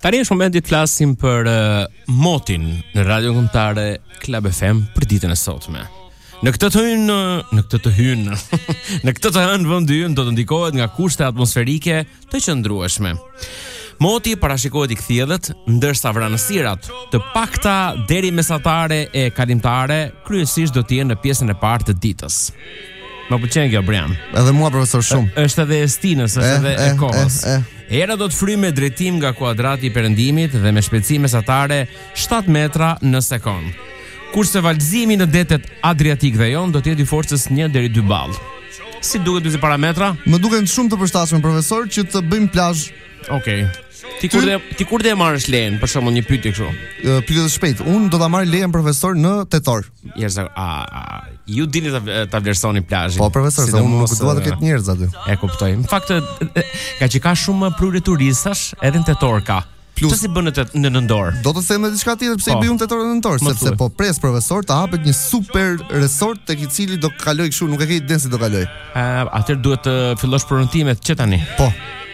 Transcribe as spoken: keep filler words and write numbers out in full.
Tani është momenti të flasim për uh, motin në Radio Kombëtare Club F M për ditën e sotme. Në këtë të hyn, në këtë të hyn, në këtë të hyn vendi ynë do të ndikohet nga kushte atmosferike të qëndrueshme. Moti parashikohet i kthjellët, ndërsa vranësirat të pakta deri mesatare e kalimtare kryesisht do të jenë në pjesën e parë të ditës. Më pëlqen kjo Brian. Edhe mua profesor shumë. Është edhe e stinës, është edhe e kohës. Era do të fryjë me drejtim nga kuadrati i perëndimit dhe me shpejtësi mesatare shtat metra në sekond. Kurse valzimi në detet Adriatik dhe Jon do të jetë i forcës një deri dy ball. Si duket dy parametra? Më duken shumë të përshtatshëm profesor që të bëjmë plazh. Okej. Okay. Ti kur dhe ti kur dhe marrësh lejen, për shembull një pyetje kështu. Uh, pyetje të shpejtë. Unë do ta marr lejen profesor në tetor. Jerza, a, a ju dini ta, ta vlerësoni plazhin? Po profesor, se unë nuk dua të ketë njerëz aty. E kuptoj. Në fakt, ka që ka shumë prurje turistash, edhe në tetor ka. Plus, çfarë si bën në, në nëndor? Do të them edhe diçka tjetër pse i bëjun tetor në nëndor, sepse po pres profesor të hapet një super resort tek i cili do kaloj kështu, nuk e ke idenë se do kaloj. Ë, atëherë duhet të fillosh pronëtimet që tani. Po.